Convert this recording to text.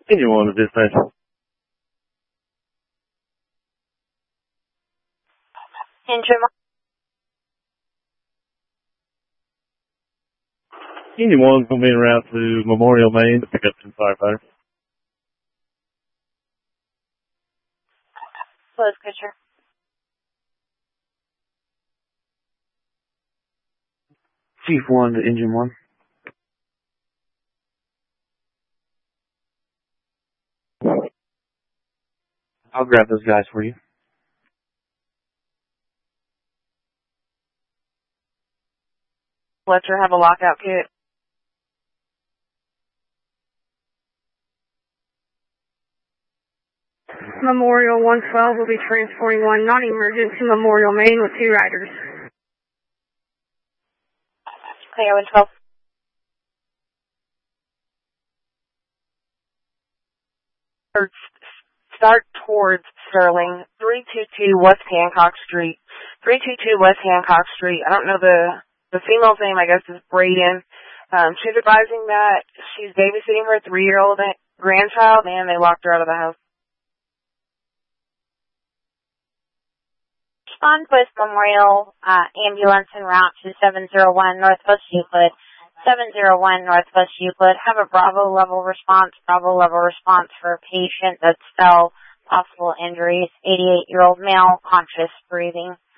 Engine 1 to dispatch. Engine 1. Engine 1's going to be en route to Memorial, Maine to pick up some firefighters. Close picture. Chief 1 to Engine 1. I'll grab those guys for you. Fletcher have a lockout kit. Memorial 112 will be transporting one non-emergent to Memorial, Maine with 2 riders. Clear 112. Start towards Sterling, 322 West Hancock Street. 322 West Hancock Street. I don't know the female's name, I guess, is Braden. She's advising that she's babysitting her 3-year-old grandchild, and they locked her out of the house. Respond West Memorial ambulance en route to 701 Northwest Euclid. 701 Northwest Euclid. Have a Bravo level response for a patient that's fell, possible injuries, 88-year-old male, conscious, breathing.